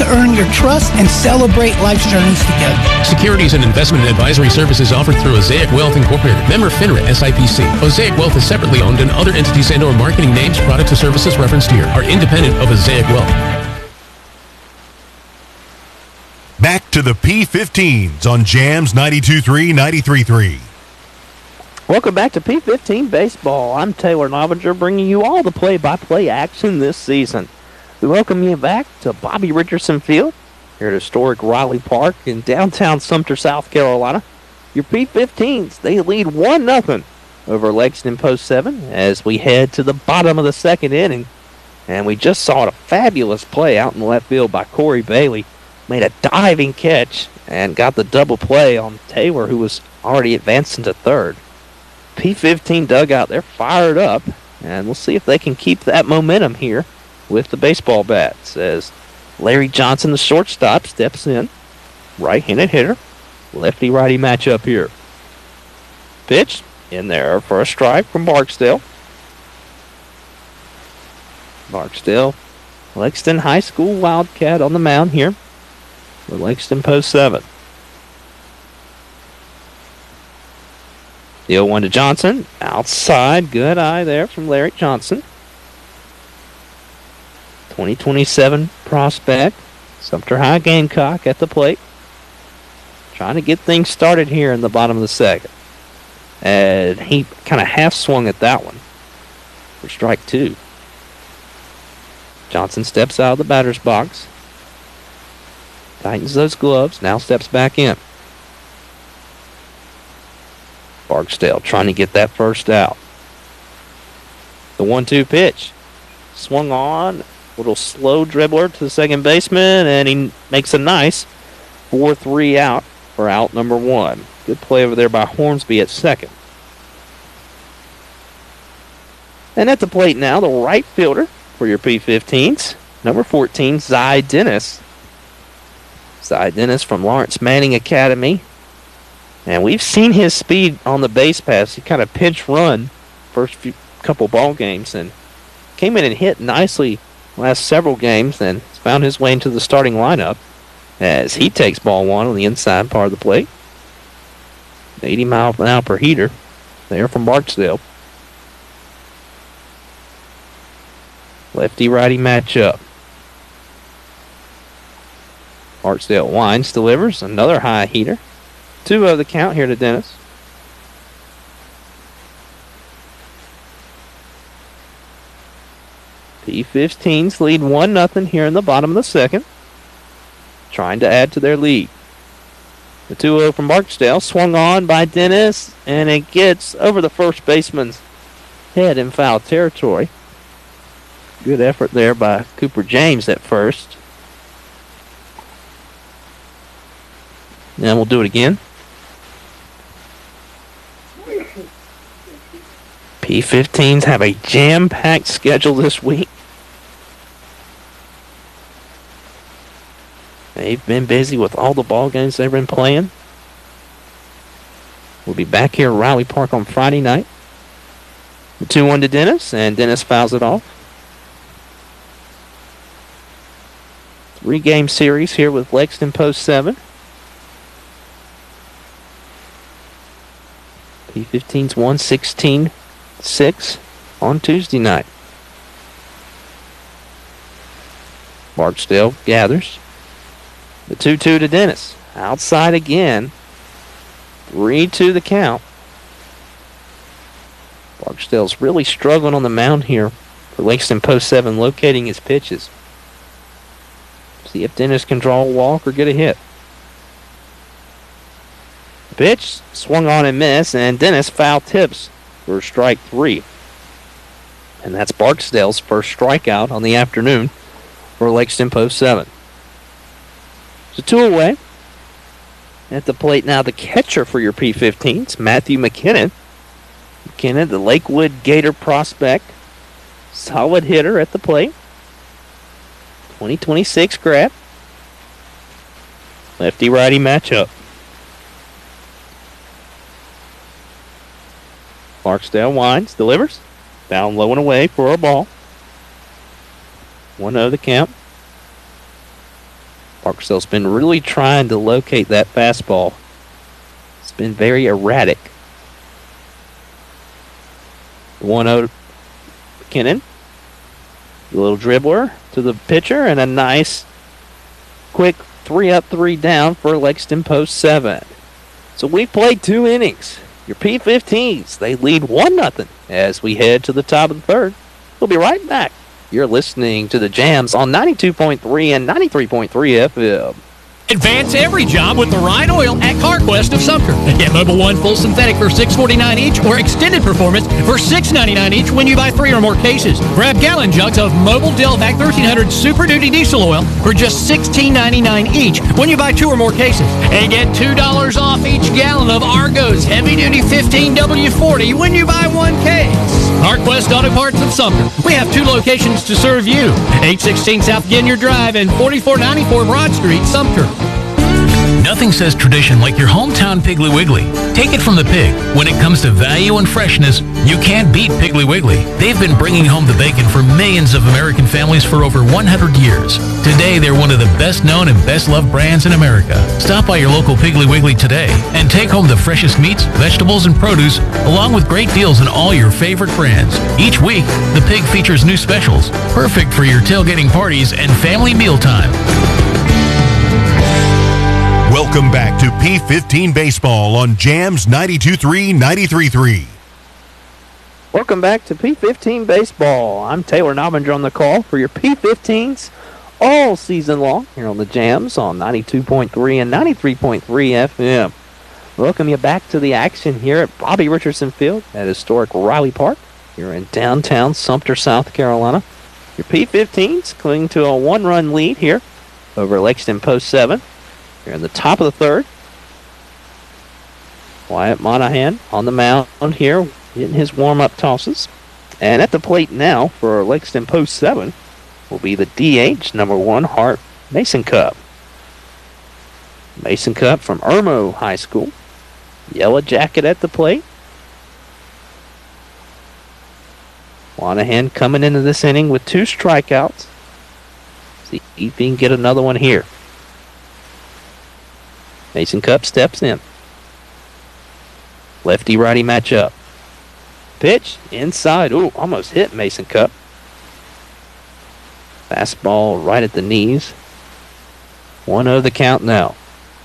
to earn your trust and celebrate life's journeys together. Securities and investment advisory services offered through Osaic Wealth Incorporated. Member FINRA SIPC. Osaic Wealth is separately owned, and other entities and/or marketing names, products, or services referenced here are independent of Osaic Wealth. Back to the P15s on Jams 92.3, 93.3. Welcome back to P15 Baseball. I'm Taylor Novinger, bringing you all the play-by-play action this season. We welcome you back to Bobby Richardson Field here at historic Riley Park in downtown Sumter, South Carolina. Your P15s, they lead 1-0 over Lexington Post 7 as we head to the bottom of the second inning. And we just saw a fabulous play out in left field by Corey Bailey. Made a diving catch and got the double play on Taylor, who was already advanced into third. P15 dugout, they're fired up, and we'll see if they can keep that momentum here with the baseball bats as Larry Johnson, the shortstop, steps in. Right-handed hitter, lefty-righty matchup here. Pitch in there for a strike from Barksdale. Barksdale, Lexington High School Wildcat on the mound here for Lexington Post 7. The 0-1 to Johnson. Outside. Good eye there from Larry Johnson. 2027 prospect. Sumter High Gamecock at the plate. Trying to get things started here in the bottom of the second. And he kind of half swung at that one for strike 2. Johnson steps out of the batter's box. Tightens those gloves. Now steps back in. Barksdale trying to get that first out. The 1-2 pitch. Swung on. Little slow dribbler to the second baseman, and he makes a nice 4-3 out for out number 1. Good play over there by Hornsby at second. And at the plate now, the right fielder for your P15s, number 14, Zy Dennis. Zy Dennis from Lawrence Manning Academy. And we've seen his speed on the base pass. He kind of pinch run first couple ball games and came in and hit nicely last several games and found his way into the starting lineup as he takes ball 1 on the inside part of the plate. 80 miles an hour per heater there from Barksdale. Lefty-righty matchup. Barksdale winds, delivers, another high heater. 2-0 the count here to Dennis. P15s lead 1-0 here in the bottom of the second. Trying to add to their lead. The 2-0 from Barksdale, swung on by Dennis, and it gets over the first baseman's head in foul territory. Good effort there by Cooper James at first. And we'll do it again. P15s have a jam-packed schedule this week. They've been busy with all the ball games they've been playing. We'll be back here at Riley Park on Friday night. The 2-1 to Dennis, and Dennis fouls it off. 3-game series here with Lexington Post 7. P15's won 16-6 on Tuesday night. Barksdale gathers. The 2-2 to Dennis. Outside again. 3-2 the count. Barksdale's really struggling on the mound here for Lexington Post 7, locating his pitches. See if Dennis can draw a walk or get a hit. Pitch swung on and missed, and Dennis foul tips for strike 3. And that's Barksdale's first strikeout on the afternoon for Lexington Post 7. So 2 away. At the plate now, the catcher for your P15s, Matthew McKinnon. McKinnon, the Lakewood Gator prospect. Solid hitter at the plate. 2026 grad. Lefty-righty matchup. Barksdale winds, delivers. Down low and away for a ball. 1-0 the count. Parksville's been really trying to locate that fastball. It's been very erratic. 1-0 McKinnon. A little dribbler to the pitcher, and a nice, quick 3-up, 3-down for Lexington Post 7. So we played 2 innings. Your P15s, they lead 1-0 as we head to the top of the third. We'll be right back. You're listening to the Jams on 92.3 and 93.3 FM. Advance every job with the right oil at CarQuest of Sumter. Get Mobil 1 full synthetic for $6.49 each or extended performance for $6.99 each when you buy 3 or more cases. Grab gallon jugs of Mobil Delvac 1300 Super Duty Diesel Oil for just $16.99 each when you buy 2 or more cases. And get $2 off each gallon of Argos Heavy Duty 15W40 when you buy 1 case. CarQuest Auto Parts of Sumter. We have 2 locations to serve you. 816 South Ginyard Drive and 4494 Broad Street, Sumter. Nothing says tradition like your hometown Piggly Wiggly. Take it from the pig. When it comes to value and freshness, you can't beat Piggly Wiggly. They've been bringing home the bacon for millions of American families for over 100 years. Today, they're one of the best known and best loved brands in America. Stop by your local Piggly Wiggly today and take home the freshest meats, vegetables, and produce, along with great deals on all your favorite brands. Each week, the pig features new specials, perfect for your tailgating parties and family mealtime. Welcome back to P15 Baseball on Jams 92.3, 93.3. Welcome back to P15 Baseball. I'm Taylor Nobinger on the call for your P15s all season long here on the Jams on 92.3 and 93.3 FM. Welcome you back to the action here at Bobby Richardson Field at historic Riley Park here in downtown Sumter, South Carolina. Your P15s cling to a 1-run lead here over Lexington Post 7. Here in the top of the third. Wyatt Monahan on the mound here, getting his warm-up tosses. And at the plate now for Lexington Post 7 will be the DH, number 1, Hart Mason Cup. Mason Cup from Irmo High School. Yellow jacket at the plate. Monahan coming into this inning with 2 strikeouts. See if he can get another one here. Mason Cup steps in. Lefty-righty matchup. Pitch inside. Ooh, almost hit Mason Cup. Fastball right at the knees. 1-0 the count now.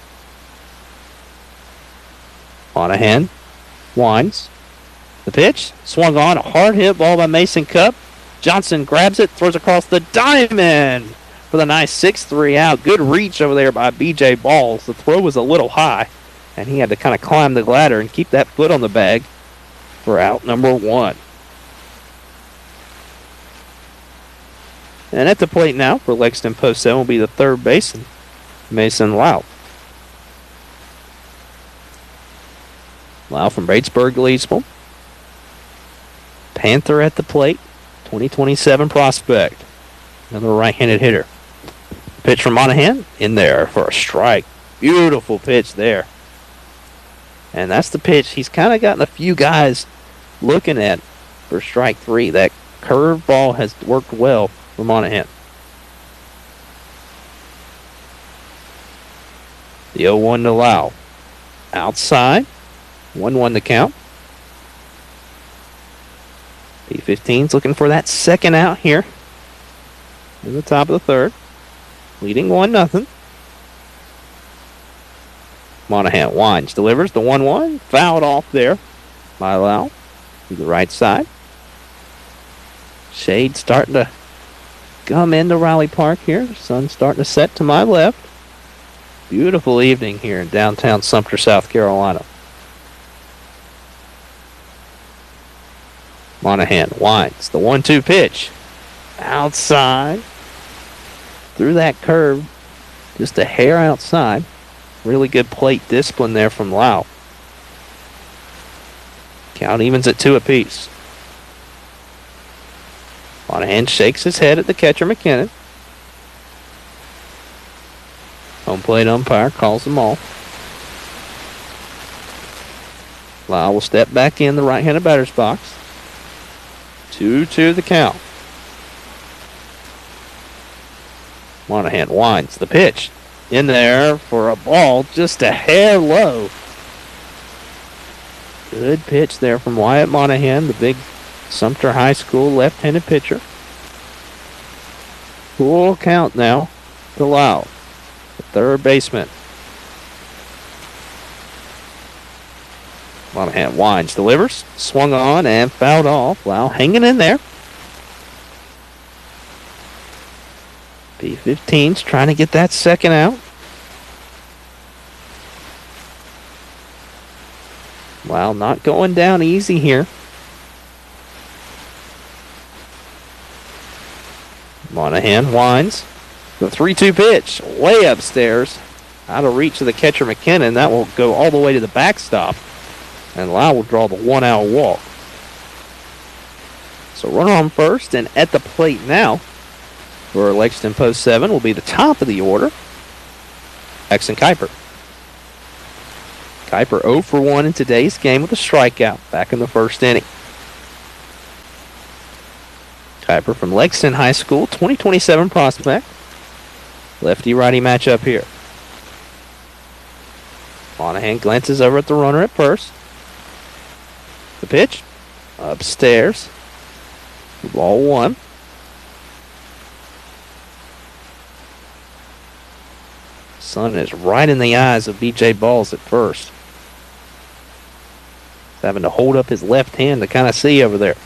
Monahan winds. The pitch swung on. A hard hit ball by Mason Cup. Johnson grabs it, throws across the diamond for the nice 6-3 out. Good reach over there by B.J. Balls. The throw was a little high, and he had to kind of climb the ladder and keep that foot on the bag for out number 1. And at the plate now for Lexington Post 7 will be the third baseman, Mason Lau. Lau from Batesburg, Leesville. Panther at the plate, 2027 prospect. Another right-handed hitter. Pitch from Monahan in there for a strike. Beautiful pitch there. And that's the pitch he's kind of gotten a few guys looking at for strike 3. That curved ball has worked well for Monahan. The 0-1 to Lau. Outside. 1-1 to count. P15's looking for that second out here in the top of the third. Leading 1-0. Monahan winds, delivers the 1-1. Fouled off there by Lau to the right side. Shade starting to come into Riley Park here. The sun's starting to set to my left. Beautiful evening here in downtown Sumter, South Carolina. Monahan winds, the 1-2 pitch. Outside. Through that curve, just a hair outside. Really good plate discipline there from Lau. Count evens at 2 apiece. Monahan shakes his head at the catcher, McKinnon. Home plate umpire calls them off. Lau will step back in the right-handed batter's box. 2-2 the count. Monahan winds the pitch. in there for a ball just a hair low. Good pitch there from Wyatt Monahan, the big Sumter High School left-handed pitcher. Full count now to Lau, the third baseman. Monahan winds, delivers, swung on and fouled off. Lau hanging in there. P15's trying to get that second out. Lau not going down easy here. Monahan winds. The 3-2 pitch, way upstairs, out of reach of the catcher McKinnon. That will go all the way to the backstop, and Lau will draw the 1-out walk. So runner on first, and at the plate now for Lexington Post 7 will be the top of the order, Jackson Kuiper. Kuiper 0 for 1 in today's game with a strikeout back in the first inning. Kuiper from Lexington High School, 2027 prospect. Lefty-righty matchup here. Monahan glances over at the runner at first. The pitch, upstairs. Ball 1. Sun is right in the eyes of B.J. Balls at first. He's having to hold up his left hand to kind of see over there.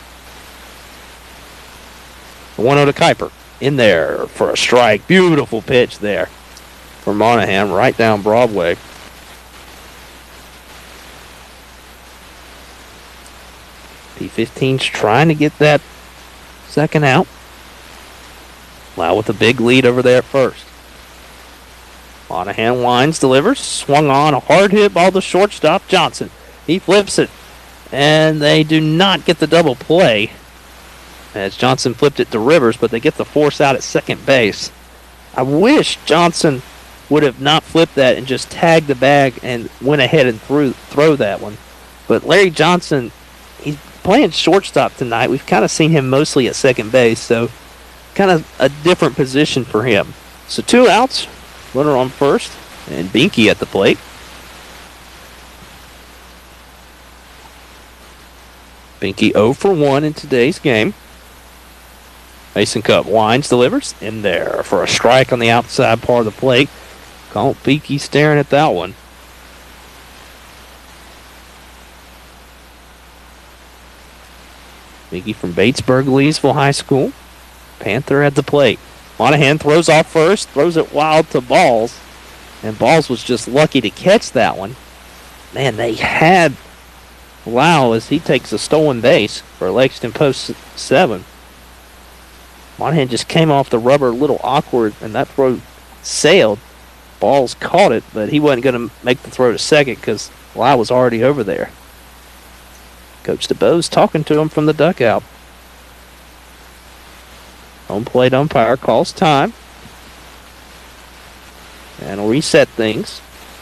The 1-0 to Kuiper. In there for a strike. Beautiful pitch there for Monahan right down Broadway. P15's trying to get that second out. Lau with a big lead over there at first. Monahan winds, delivers, swung on, a hard hit ball to shortstop Johnson. He flips it, and they do not get the double play as Johnson flipped it to Rivers, but they get the force out at second base. I wish Johnson would have not flipped that and just tagged the bag and went ahead and throw that one. But Larry Johnson, he's playing shortstop tonight. We've kind of seen him mostly at second base, so kind of a different position for him. So 2 outs, runner on first, and Binky at the plate. Binky 0 for 1 in today's game. Mason Cup winds, delivers, in there for a strike on the outside part of the plate. Colt Binky staring at that one. Binky from Batesburg, Leesville High School. Panther at the plate. Monahan throws off first, throws it wild to Balls, and Balls was just lucky to catch that one. Man, they had Lau as he takes a stolen base for Lexington Post 7. Monahan just came off the rubber a little awkward, and that throw sailed. Balls caught it, but he wasn't going to make the throw to second because Lau was already over there. Coach DeBose talking to him from the dugout. Home plate umpire calls time. And will reset things.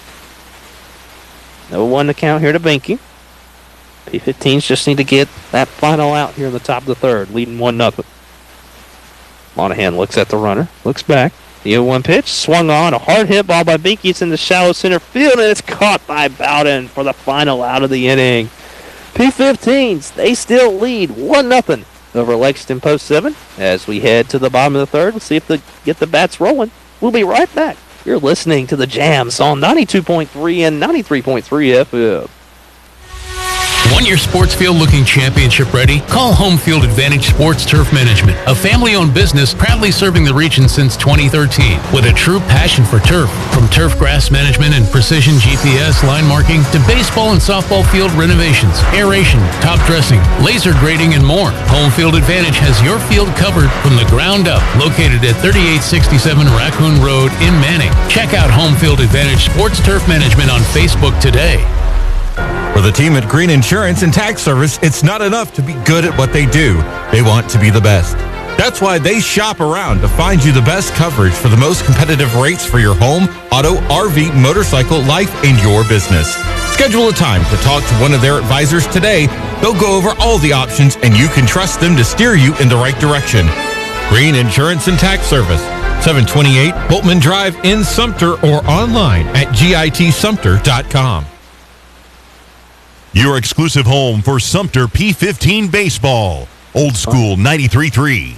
No 1 to count here to Binky. P15s just need to get that final out here in the top of the third, leading 1-0. Monahan looks at the runner, looks back. The 0-1 pitch, swung on, a hard hit ball by Binky. It's in the shallow center field, and it's caught by Bowden for the final out of the inning. P15s, they still lead 1-0 over Lexington Post 7 as we head to the bottom of the third. We'll see if they get the bats rolling. We'll be right back. You're listening to the Jams on 92.3 and 93.3 FM. Want your sports field looking championship ready? Call Home Field Advantage Sports Turf Management, a family-owned business proudly serving the region since 2013 with a true passion for turf. From turf grass management and precision GPS line marking to baseball and softball field renovations, aeration, top dressing, laser grading, and more. Home Field Advantage has your field covered from the ground up. Located at 3867 Raccoon Road in Manning. Check out Home Field Advantage Sports Turf Management on Facebook today. For the team at Green Insurance and Tax Service, it's not enough to be good at what they do. They want to be the best. That's why they shop around to find you the best coverage for the most competitive rates for your home, auto, RV, motorcycle, life, and your business. Schedule a time to talk to one of their advisors today. They'll go over all the options, and you can trust them to steer you in the right direction. Green Insurance and Tax Service. 728 Boltman Drive in Sumter or online at gitsumter.com. Your exclusive home for Sumter P15 baseball. Old School 93.3.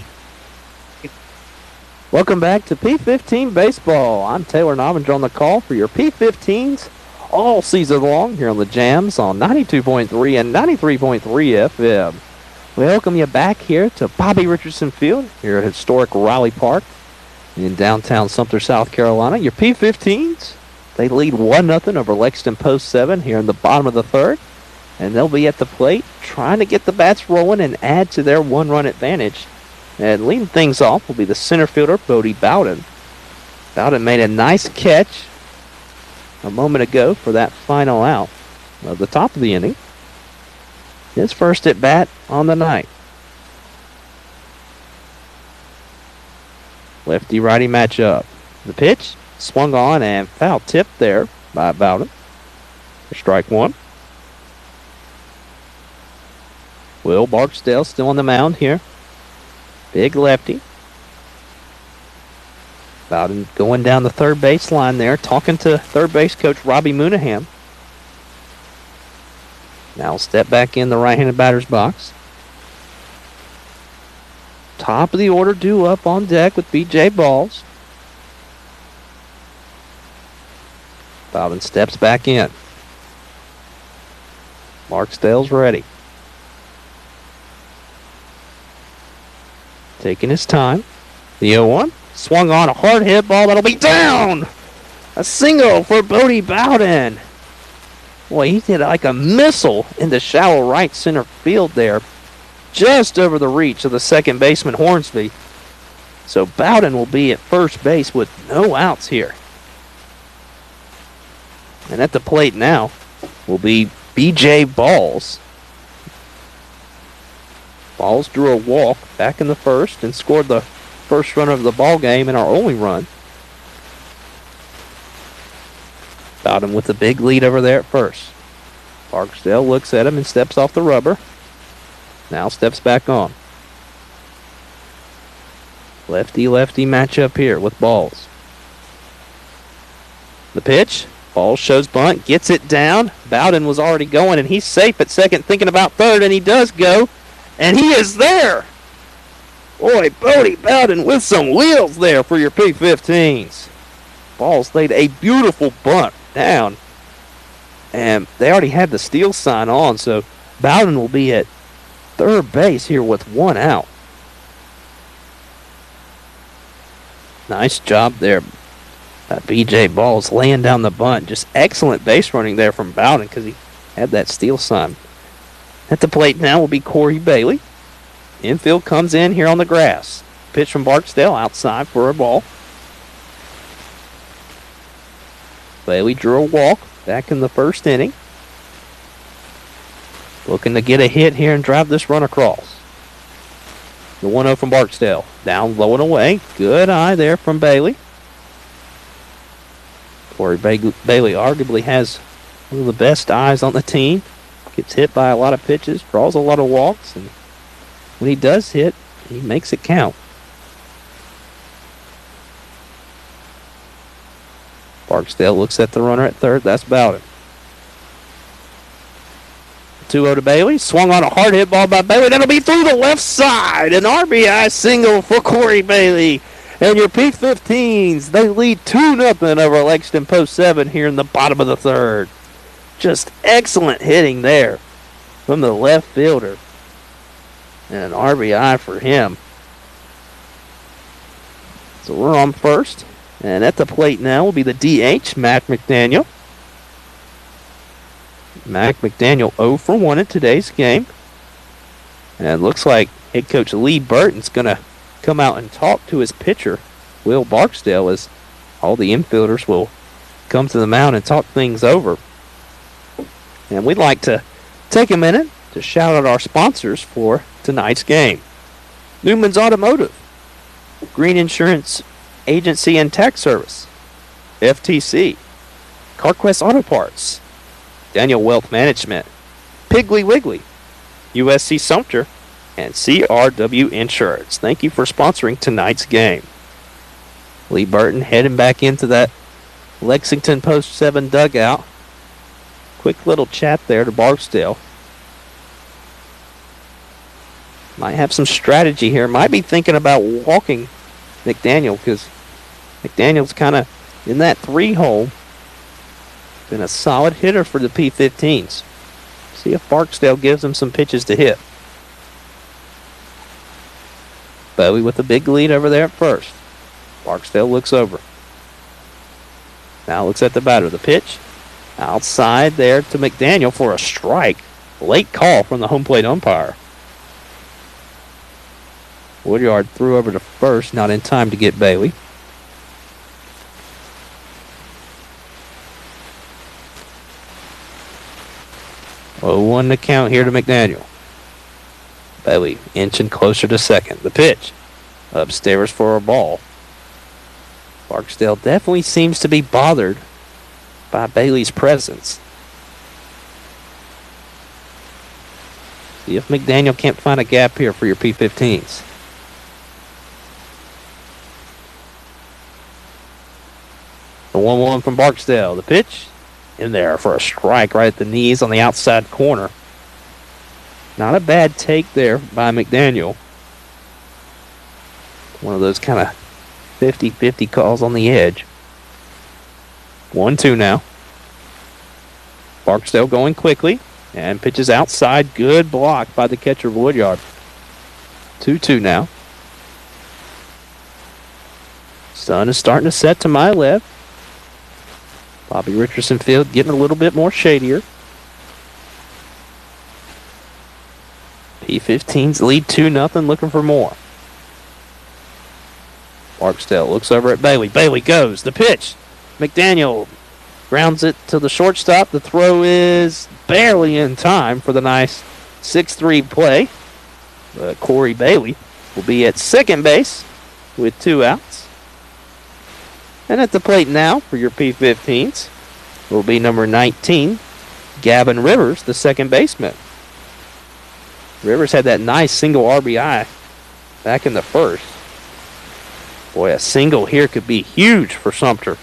Welcome back to P15 Baseball. I'm Taylor Novinger on the call for your P15s all season long here on the Jams on 92.3 and 93.3 FM. We welcome you back here to Bobby Richardson Field here at historic Riley Park in downtown Sumter, South Carolina. Your P15s, they lead 1-0 over Lexington Post 7 here in the bottom of the third. And they'll be at the plate trying to get the bats rolling and add to their one-run advantage. And leading things off will be the center fielder, Bodie Bowden. Bowden made a nice catch a moment ago for that final out of the top of the inning. His first at bat on the night. Lefty-righty matchup. The pitch swung on and foul tipped there by Bowden for strike one. Will Barksdale still on the mound here. Big lefty. Bowden going down the third base line there, talking to third base coach Robbie Moonaghan. Now step back in the right-handed batter's box. Top of the order due up on deck with B.J. Balls. Bowden steps back in. Barksdale's ready. Taking his time. The 0-1. Swung on a hard hit ball that'll be down. A single for Bodie Bowden. Boy, he hit like a missile into shallow right center field there. Just over the reach of the second baseman Hornsby. So Bowden will be at first base with no outs here. And at the plate now will be B.J. Balls. Balls drew a walk back in the first and scored the first run of the ball game and our only run. Bowden with a big lead over there at first. Barksdale looks at him and steps off the rubber. Now steps back on. Lefty-lefty matchup here with Balls. The pitch. Balls shows bunt, gets it down. Bowden was already going and he's safe at second, thinking about third, and he does go. And he is there. Boy, Bodie Bowden with some wheels there for your P15s. Balls laid a beautiful bunt down. And they already had the steal sign on, so Bowden will be at third base here with one out. Nice job there. B.J. Balls laying down the bunt. Just excellent base running there from Bowden because he had that steal sign. At the plate now will be Corey Bailey. Infield comes in here on the grass. Pitch from Barksdale outside for a ball. Bailey drew a walk back in the first inning. Looking to get a hit here and drive this run across. The 1-0 from Barksdale. Down low and away. Good eye there from Bailey. Corey Bailey arguably has one of the best eyes on the team. Gets hit by a lot of pitches, draws a lot of walks, and when he does hit, he makes it count. Barksdale looks at the runner at third. That's Bowden. 2-0 to Bailey. Swung on a hard hit ball by Bailey. That'll be through the left side. An RBI single for Corey Bailey. And your P15s, they lead 2-0 over Lexington Post 7 here in the bottom of the third. Just excellent hitting there from the left fielder. And an RBI for him. So we're on first. And at the plate now will be the DH, Mac McDaniel. Mac McDaniel 0 for 1 in today's game. And it looks like head coach Lee Burton's going to come out and talk to his pitcher, Will Barksdale, as all the infielders will come to the mound and talk things over. And we'd like to take a minute to shout out our sponsors for tonight's game. Newman's Automotive, Green Insurance Agency and Tax Service, FTC, CarQuest Auto Parts, Daniel Wealth Management, Piggly Wiggly, USC Sumter, and CRW Insurance. Thank you for sponsoring tonight's game. Lee Burton heading back into that Lexington Post 7 dugout. Quick little chat there to Barksdale. Might have some strategy here. Might be thinking about walking McDaniel because McDaniel's kind of in that 3-hole. Been a solid hitter for the P15s. See if Barksdale gives him some pitches to hit. Bowie with a big lead over there at first. Barksdale looks over. Now looks at the batter. The pitch outside there to McDaniel for a strike. Late call from the home plate umpire. Woodyard threw over to first, not in time to get Bailey. Oh, 1 to count here to McDaniel. Bailey inching closer to second. The pitch upstairs for a ball. Barksdale definitely seems to be bothered by Bailey's presence. See if McDaniel can't find a gap here for your P15s. The 1-1 from Barksdale. The pitch in there for a strike right at the knees on the outside corner. Not a bad take there by McDaniel. One of those kind of 50-50 calls on the edge. 1-2 now. Barksdale going quickly and pitches outside. Good block by the catcher Woodyard. 2-2 now. Sun is starting to set to my left. Bobby Richardson Field getting a little bit more shadier. P15s lead 2-0, looking for more. Barksdale looks over at Bailey. Bailey goes. The pitch. McDaniel grounds it to the shortstop. The throw is barely in time for the nice 6-3 play. But Corey Bailey will be at second base with 2 outs. And at the plate now for your P15s will be number 19, Gavin Rivers, the second baseman. Rivers had that nice single RBI back in the first. Boy, a single here could be huge for Sumter.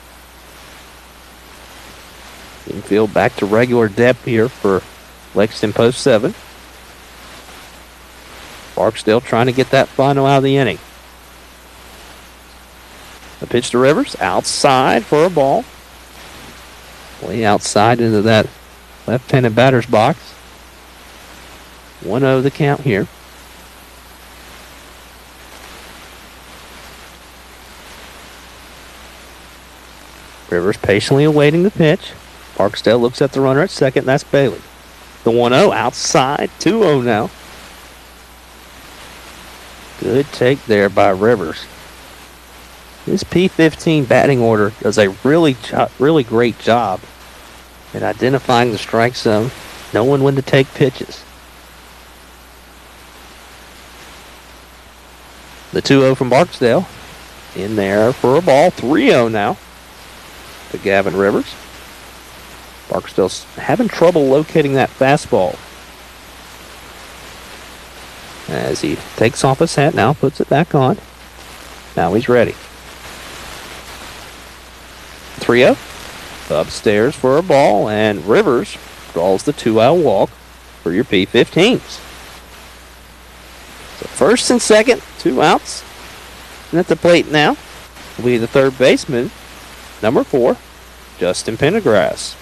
Infield back to regular depth here for Lexington Post 7. Barksdale trying to get that final out of the inning. The pitch to Rivers, outside for a ball. Way outside into that left-handed batter's box. 1-0 the count here. Rivers patiently awaiting the pitch. Barksdale looks at the runner at second, that's Bailey. The 1-0 outside, 2-0 now. Good take there by Rivers. This P15 batting order does a really great job at identifying the strike zone, knowing when to take pitches. The 2-0 from Barksdale in there for a ball. 3-0 now to Gavin Rivers. Barksdale's having trouble locating that fastball. As he takes off his hat now, puts it back on. Now he's ready. 3-0. Upstairs for a ball, and Rivers draws the 2-out walk for your P15s. So first and second, 2 outs. And at the plate now will be the third baseman, number 4, Justin Pendergrass.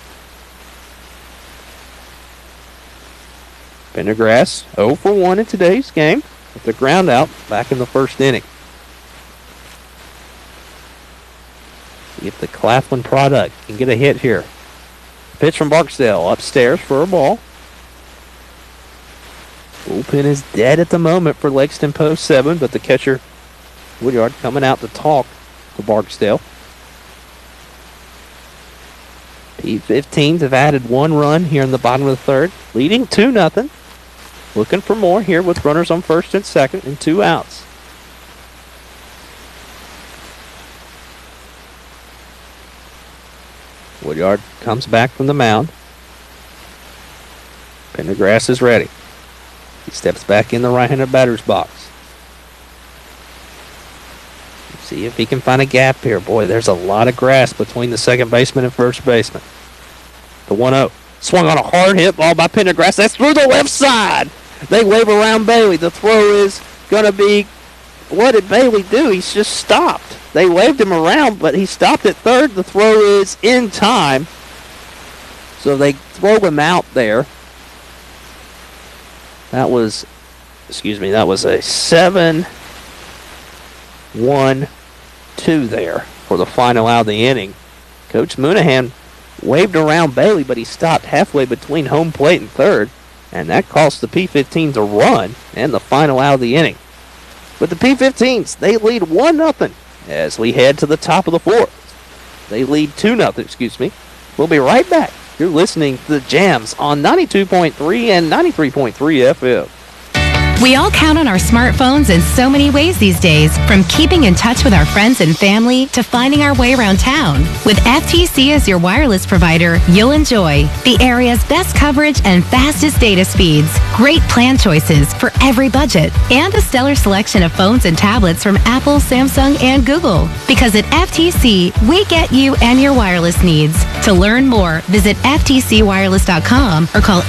Pendergrass 0 for 1 in today's game with the ground out back in the first inning. See if the Claflin product can get a hit here. Pitch from Barksdale upstairs for a ball. Bullpen is dead at the moment for Lexington Post 7, but the catcher Woodyard coming out to talk to Barksdale. P15s have added 1 run here in the bottom of the third, leading 2-0. Looking for more here with runners on first and second and 2 outs. Woodyard comes back from the mound. Pendergrass is ready. He steps back in the right-handed batter's box. See if he can find a gap here. Boy, there's a lot of grass between the second baseman and first baseman. The 1-0. Swung on a hard hit ball by Pendergrass. That's through the left side. They wave around Bailey. The throw is going to be... What did Bailey do? He's just stopped. They waved him around, but he stopped at third. The throw is in time. So they throw him out there. That was a 7-1-2 there for the final out of the inning. Coach Moonahan waved around Bailey, but he stopped halfway between home plate and third, and that cost the P-15s a run and the final out of the inning. With the P-15s, they lead 1-0 as we head to the top of the fourth. They lead 2-0, We'll be right back. You're listening to the Jams on 92.3 and 93.3 FM. We all count on our smartphones in so many ways these days, from keeping in touch with our friends and family to finding our way around town. With FTC as your wireless provider, you'll enjoy the area's best coverage and fastest data speeds, great plan choices for every budget, and a stellar selection of phones and tablets from Apple, Samsung, and Google. Because at FTC, we get you and your wireless needs. To learn more, visit ftcwireless.com or call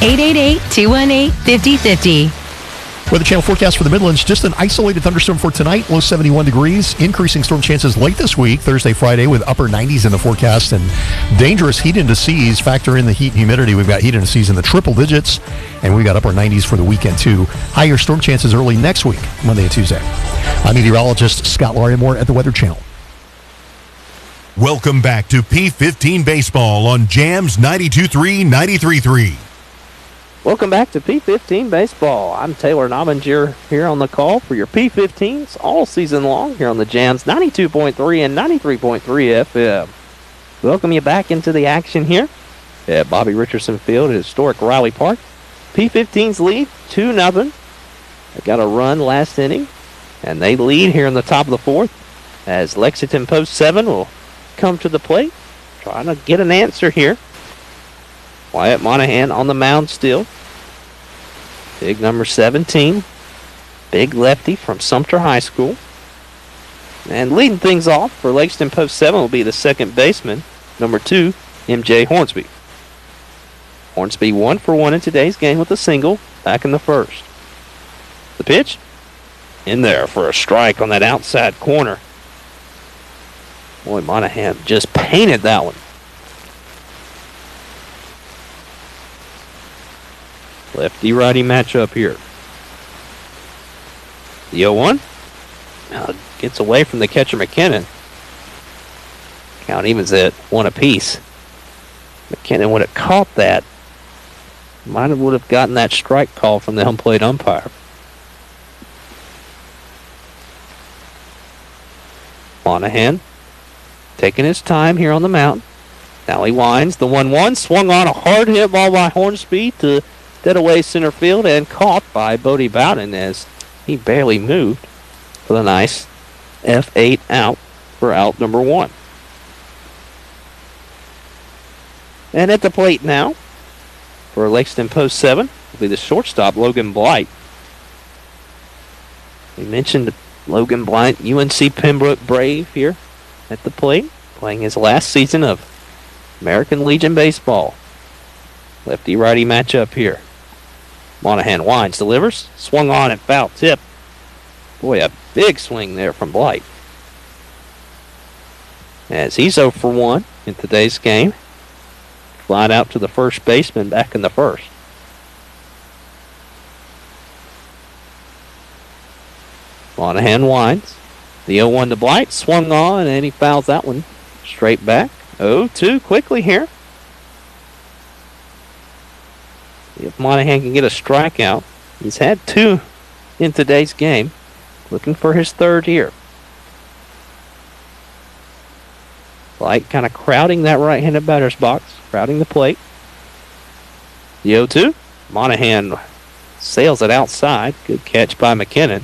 888-218-5050. Weather Channel forecast for the Midlands, just an isolated thunderstorm for tonight, low 71 degrees. Increasing storm chances late this week, Thursday, Friday, with upper 90s in the forecast. And dangerous heat indices, factor in the heat and humidity. We've got heat indices in the triple digits, and we've got upper 90s for the weekend, too. Higher storm chances early next week, Monday and Tuesday. I'm meteorologist Scott Larimore at the Weather Channel. Welcome back to P15 Baseball on Jams 92.3, 93.3. Welcome back to P15 Baseball. I'm Taylor Nobbinger here on the call for your P15s all season long here on the Jams 92.3 and 93.3 FM. Welcome you back into the action here at Bobby Richardson Field at historic Riley Park. P15s lead 2-0. They got a run last inning, and they lead here in the top of the fourth as Lexington Post 7 will come to the plate, trying to get an answer here. Wyatt Monahan on the mound still. Big number 17. Big lefty from Sumter High School. And leading things off for Lexington Post 7 will be the second baseman, number 2, MJ Hornsby. Hornsby 1 for 1 in today's game with a single back in the first. The pitch in there for a strike on that outside corner. Boy, Monahan just painted that one. Lefty-righty matchup here. The 0-1. Now gets away from the catcher McKinnon. Count evens at 1 apiece. McKinnon would have caught that. Would have gotten that strike call from the home plate umpire. Monahan taking his time here on the mound. Now he winds. The 1-1 swung on a hard hit ball by Hornsby to dead away center field and caught by Bodie Bowden as he barely moved for the nice F8 out for out number 1. And at the plate now for Lexington Post 7 will be the shortstop Logan Blight. We mentioned Logan Blight, UNC Pembroke Brave here at the plate, playing his last season of American Legion Baseball. Lefty-righty matchup here. Monahan winds, delivers, swung on and foul tip. Boy, a big swing there from Blight. As he's 0 for 1 in today's game. Flied out to the first baseman back in the first. Monahan winds. The 0-1 to Blight, swung on, and he fouls that one straight back. 0-2 quickly here. If Monahan can get a strikeout, he's had 2 in today's game. Looking for his third here. Blight kind of crowding that right-handed batter's box, crowding the plate. The 0-2. Monahan sails it outside. Good catch by McKinnon.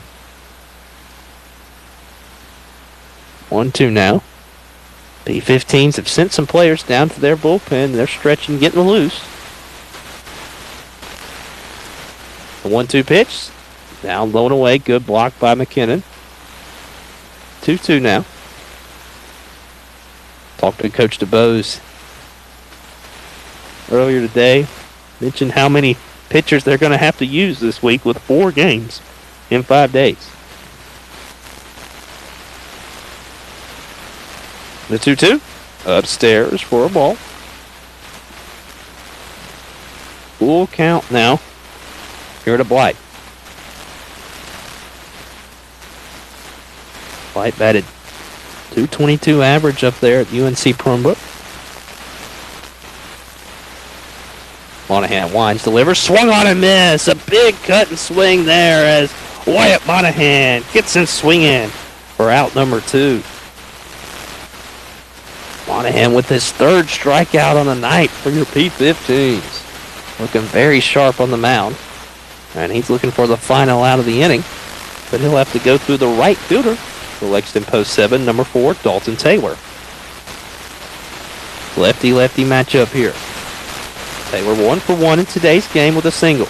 1-2 now. P15s have sent some players down to their bullpen. They're stretching, getting loose. The 1-2 pitch. Down, low and away. Good block by McKinnon. 2-2 now. Talked to Coach DeBose earlier today. Mentioned how many pitchers they're going to have to use this week with 4 games in 5 days. The 2-2 upstairs for a ball. Full count now here to Blight. Blight batted .222 average up there at UNC Chromebook. Monahan winds, delivers, swung on and miss. A big cut and swing there as Wyatt Monahan gets in swinging for out number 2. Monahan with his 3rd strikeout on the night for your P15s. Looking very sharp on the mound. And he's looking for the final out of the inning. But he'll have to go through the right fielder for Lexington Post 7, number 4, Dalton Taylor. Lefty-lefty matchup here. Taylor 1 for 1 in today's game with a single.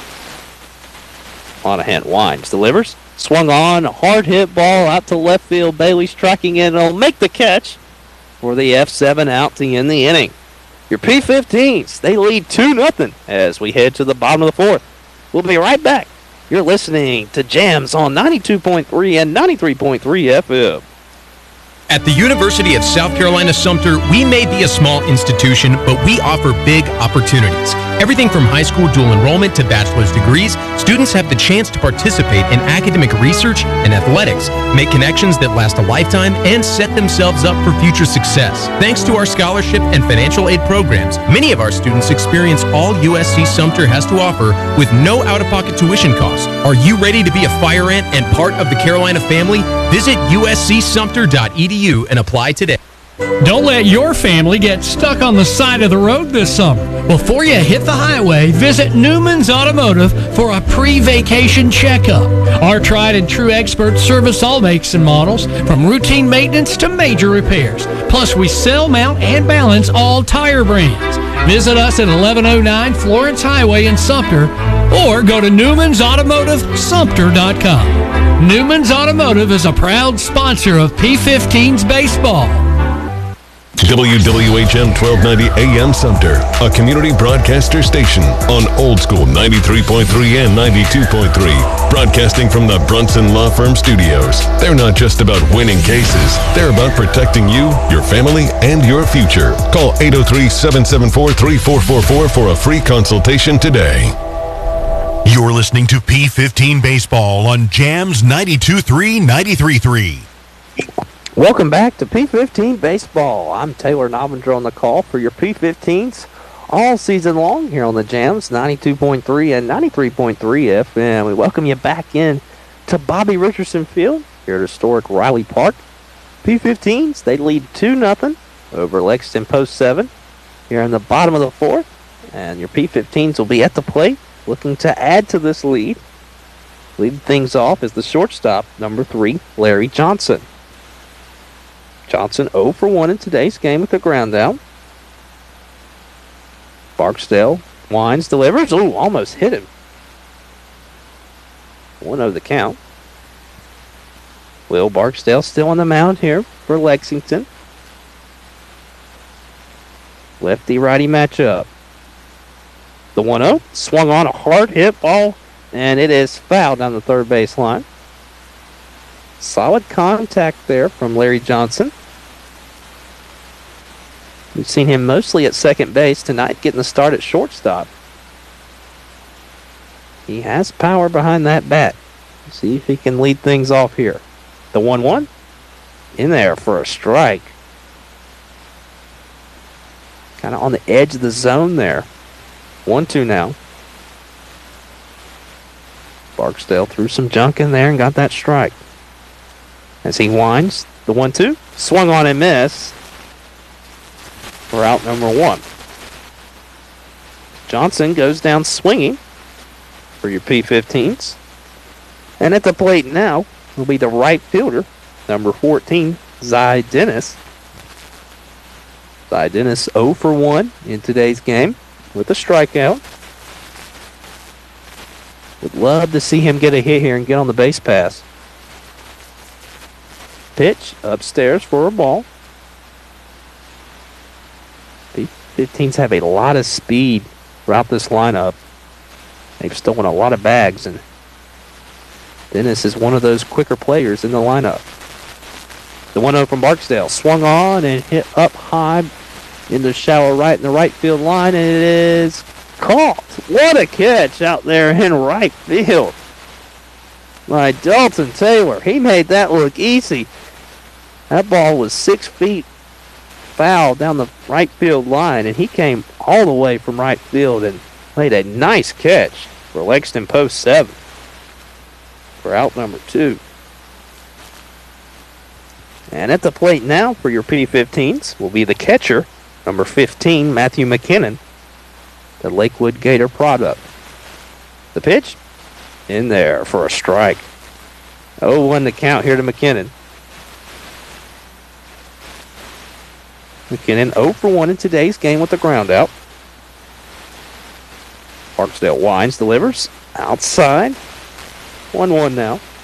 Monahan winds, delivers, swung on, a hard hit ball out to left field. Bailey striking in, and will make the catch for the F7 out to end the inning. Your P15s, they lead 2-0 as we head to the bottom of the 4th. We'll be right back. You're listening to Jams on 92.3 and 93.3 FM. At the University of South Carolina Sumter, we may be a small institution, but we offer big opportunities. Everything from high school dual enrollment to bachelor's degrees, students have the chance to participate in academic research and athletics, make connections that last a lifetime, and set themselves up for future success. Thanks to our scholarship and financial aid programs, many of our students experience all USC Sumter has to offer with no out-of-pocket tuition costs. Are you ready to be a fire ant and part of the Carolina family? Visit uscsumter.edu and apply today. Don't let your family get stuck on the side of the road this summer. Before you hit the highway, visit Newman's Automotive for a pre-vacation checkup. Our tried and true experts service all makes and models, from routine maintenance to major repairs. Plus, we sell, mount, and balance all tire brands. Visit us at 1109 Florence Highway in Sumter or go to NewmansAutomotiveSumter.com. Newman's Automotive is a proud sponsor of P15's baseball. WWHM 1290 AM Sumter, a community broadcaster station on Old School 93.3 and 92.3, broadcasting from the Brunson Law Firm Studios. They're not just about winning cases, they're about protecting you, your family, and your future. Call 803-774-3444 for a free consultation today. You're listening to P15 Baseball on Jams 92.3, 93.3. Welcome back to P15 Baseball. I'm Taylor Novinger on the call for your P15s all season long here on the Jams 92.3 and 93.3 FM. We welcome you back in to Bobby Richardson Field here at historic Riley Park. P15s, they lead 2-0 over Lexington Post 7 here in the bottom of the 4th. And your P15s will be at the plate looking to add to this lead. Leading things off is the shortstop, number 3, Larry Johnson. Johnson 0 for 1 in today's game with a ground out. Barksdale winds, delivers. Ooh, almost hit him. 1-0 the count. Will Barksdale still on the mound here for Lexington. Lefty-righty matchup. The 1-0 swung on a hard hit ball, and it is fouled down the third base line. Solid contact there from Larry Johnson. We've seen him mostly at second base tonight, getting the start at shortstop. He has power behind that bat. Let's see if he can lead things off here. The 1-1 in there for a strike. Kind of on the edge of the zone there. 1-2 now. Barksdale threw some junk in there and got that strike. As he winds, the 1-2, swung on and missed for out number 1. Johnson goes down swinging for your P15s. And at the plate now will be the right fielder, number 14, Zy Dennis. Zy Dennis 0 for 1 in today's game with a strikeout. Would love to see him get a hit here and get on the base pass. Pitch upstairs for a ball. P15s have a lot of speed throughout this lineup. They've stolen a lot of bags, and Dennis is one of those quicker players in the lineup. The 1-0 from Barksdale swung on and hit up high into shallow right in the right field line, and it is caught. What a catch out there in right field by Dalton Taylor. He made that look easy. That ball was 6 feet foul down the right field line, and he came all the way from right field and made a nice catch for Lexington Post 7 for out number 2. And at the plate now for your P15s will be the catcher, number 15, Matthew McKinnon, the Lakewood Gator product. The pitch in there for a strike. 0-1 to count here to McKinnon. McKinnon 0 for 1 in today's game with the ground out. Barksdale winds, delivers outside. 1-1 now.